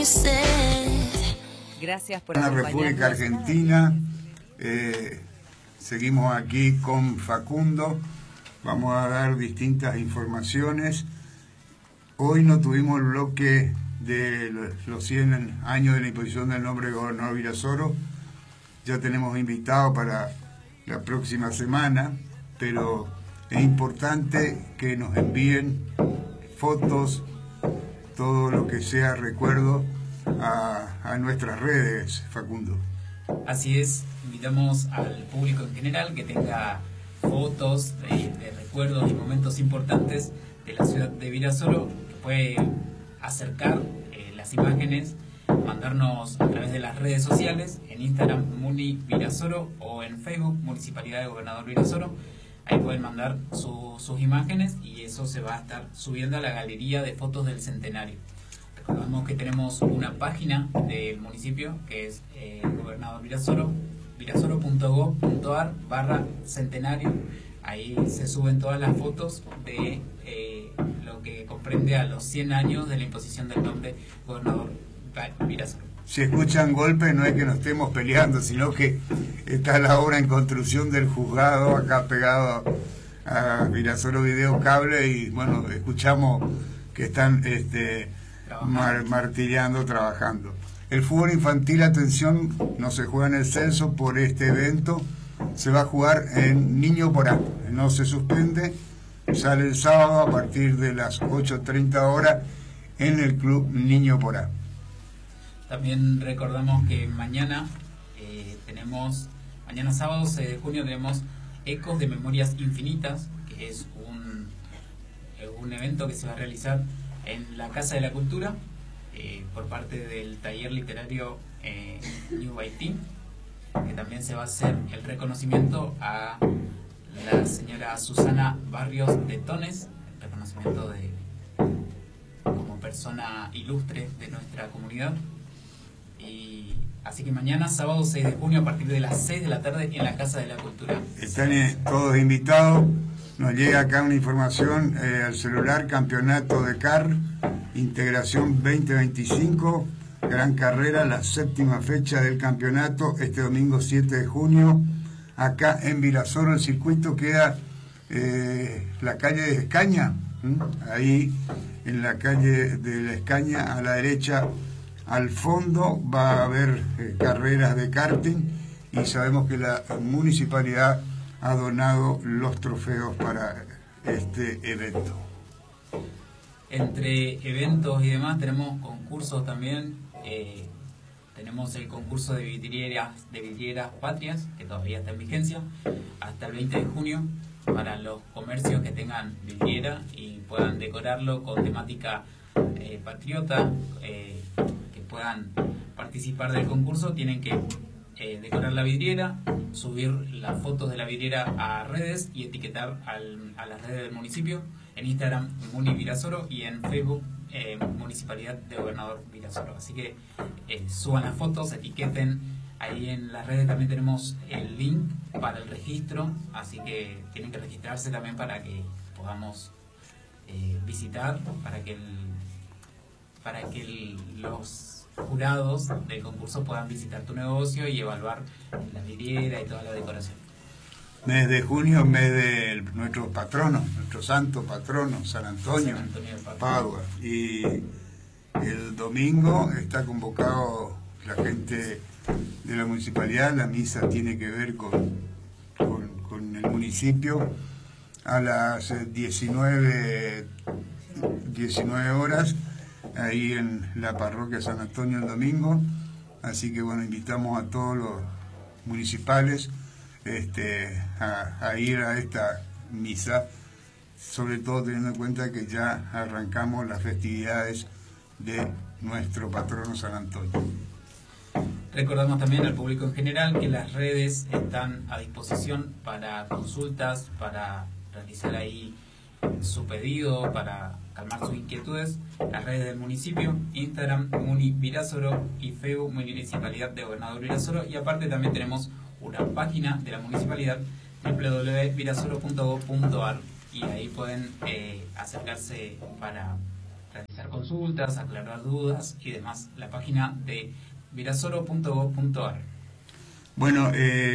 Gracias por la acompañarnos. República Argentina. Seguimos aquí con Facundo. Vamos a dar distintas informaciones. Hoy no tuvimos el bloque de los 100 años de la imposición del nombre de gobernador Virasoro. Ya tenemos invitado para la próxima semana, pero es importante que nos envíen fotos, todo lo que sea recuerdo a nuestras redes, Facundo. Así es, invitamos al público en general que tenga fotos de recuerdos y momentos importantes de la ciudad de Virasoro, que puede acercar las imágenes, mandarnos a través de las redes sociales, en Instagram Muni Virasoro o en Facebook Municipalidad de Gobernador Virasoro. Ahí pueden mandar sus imágenes y eso se va a estar subiendo a la galería de fotos del centenario. Recordamos que tenemos una página del municipio que es Gobernador Virasoro, virasoro.gov.ar/centenario. Ahí se suben todas las fotos de lo que comprende a los 100 años de la imposición del nombre Gobernador Virasoro. Si escuchan golpes no es que nos estemos peleando, sino que está la obra en construcción del juzgado acá pegado a Virasoro Video Cable y bueno, escuchamos que están martillando, trabajando. El fútbol infantil, atención, no se juega en el censo por este evento, se va a jugar en Niño Porá, no se suspende, sale el sábado a partir de las 8:30 horas en el Club Niño Porá. También recordamos que mañana sábado 6 de junio tenemos Ecos de Memorias Infinitas, que es un evento que se va a realizar en la Casa de la Cultura por parte del taller literario New by Team, que también se va a hacer el reconocimiento a la señora Susana Barrios de Tones, el reconocimiento como persona ilustre de nuestra comunidad. Y así que mañana, sábado 6 de junio, a partir de las 6 de la tarde, en la Casa de la Cultura. Están todos invitados. Nos llega acá una información al celular: Campeonato de CAR, Integración 2025, gran carrera, la 7ª fecha del campeonato, este domingo 7 de junio, acá en Virasoro. El circuito queda la calle de Escaña, ahí en la calle de la Escaña, a la derecha. Al fondo va a haber carreras de karting y sabemos que la municipalidad ha donado los trofeos para este evento. Entre eventos y demás tenemos concursos también. Tenemos el concurso de vidrieras patrias, que todavía está en vigencia, hasta el 20 de junio, para los comercios que tengan vidriera y puedan decorarlo con temática patriota, que puedan participar del concurso. Tienen que decorar la vidriera, subir las fotos de la vidriera a redes y etiquetar a las redes del municipio, en Instagram Muni Virasoro y en Facebook Municipalidad de Gobernador Virasoro. Así que suban las fotos, etiqueten. Ahí en las redes también tenemos el link para el registro, así que tienen que registrarse también para que podamos visitar, para que los jurados del concurso puedan visitar tu negocio y evaluar la vidriera y toda la decoración. Mes de junio, mes de nuestro patrono, nuestro santo patrono, San Antonio de Padua. Y el domingo está convocado la gente de la municipalidad. La misa tiene que ver con el municipio a las 19 horas, ahí en la parroquia San Antonio el domingo. Así que bueno, invitamos a todos los municipales a ir a esta misa, sobre todo teniendo en cuenta que ya arrancamos las festividades de nuestro patrono San Antonio. Recordamos también al público en general que las redes están a disposición para consultas, para realizar ahí su pedido, para calmar sus inquietudes. Las redes del municipio, Instagram Muni Virasoro y Facebook Municipalidad de Gobernador Virasoro, y aparte también tenemos una página de la municipalidad, www.virasoro.gov.ar, y ahí pueden acercarse para realizar consultas, aclarar dudas y demás. La página de virasoro.gov.ar. Bueno,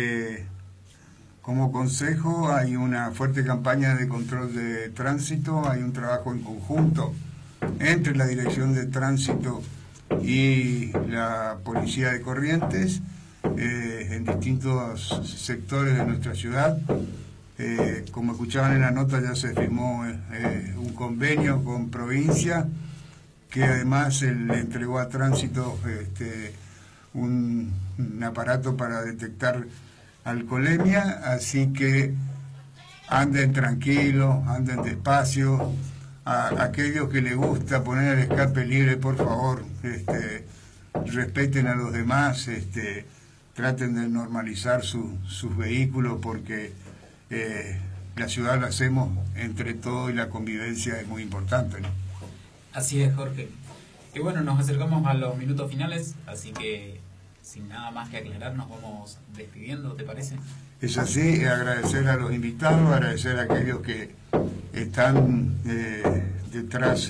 como consejo hay una fuerte campaña de control de tránsito, hay un trabajo en conjunto entre la Dirección de Tránsito y la Policía de Corrientes en distintos sectores de nuestra ciudad. Como escuchaban en la nota, ya se firmó un convenio con provincia que además le entregó a Tránsito un aparato para detectar alcoholemia, así que anden tranquilos, anden despacio. A aquellos que les gusta poner el escape libre, por favor, respeten a los demás, traten de normalizar sus vehículos, porque la ciudad la hacemos entre todos y la convivencia es muy importante, ¿no? Así es, Jorge. Y bueno, nos acercamos a los minutos finales, así que sin nada más que aclarar nos vamos despidiendo, ¿te parece? Es así, agradecer a los invitados, agradecer a aquellos que están detrás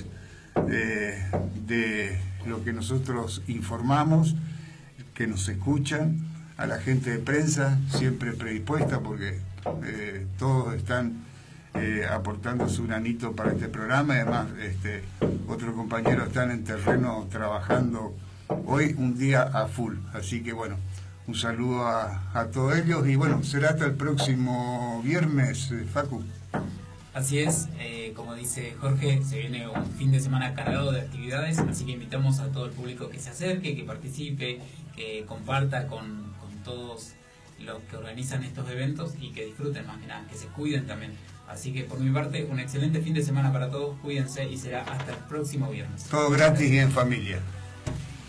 de lo que nosotros informamos, que nos escuchan, a la gente de prensa, siempre predispuesta, porque todos están aportando su granito para este programa, y además otros compañeros están en terreno trabajando hoy un día a full, así que bueno, un saludo a todos ellos y bueno, será hasta el próximo viernes, Facu. Así es, como dice Jorge, se viene un fin de semana cargado de actividades, así que invitamos a todo el público que se acerque, que participe, que comparta con todos los que organizan estos eventos y que disfruten más que nada, que se cuiden también. Así que por mi parte, un excelente fin de semana para todos, cuídense y será hasta el próximo viernes. Todo gratis y en familia.